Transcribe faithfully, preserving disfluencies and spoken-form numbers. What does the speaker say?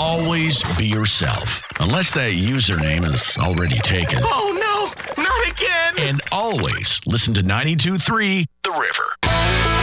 always be yourself. Unless that username is already taken. Oh, no, not again. And always listen to ninety-two point three The River.